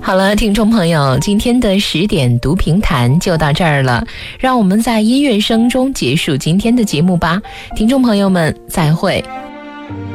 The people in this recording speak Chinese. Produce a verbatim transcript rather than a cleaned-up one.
好了，听众朋友，今天的十点读评谈就到这儿了，让我们在音乐声中结束今天的节目吧。听众朋友们，再会。